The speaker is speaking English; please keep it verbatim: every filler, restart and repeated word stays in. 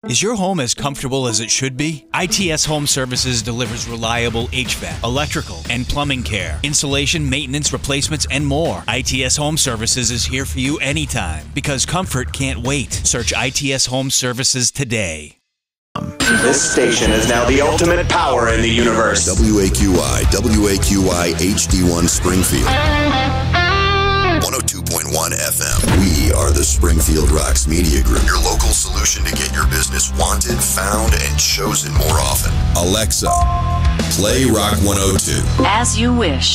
Is your home as comfortable as it should be? I T S Home Services delivers reliable H V A C, electrical, and plumbing care, installation, maintenance, replacements, and more. I T S Home Services is here for you anytime because comfort can't wait. Search I T S Home Services today. This station is now the ultimate power in the universe. W A Q I, W A Q I H D one Springfield. one oh two point one F M. We are the Springfield Rocks Media Group, your local solution to get your business wanted, found, and chosen more often. Alexa, play Rock one oh two. As you wish.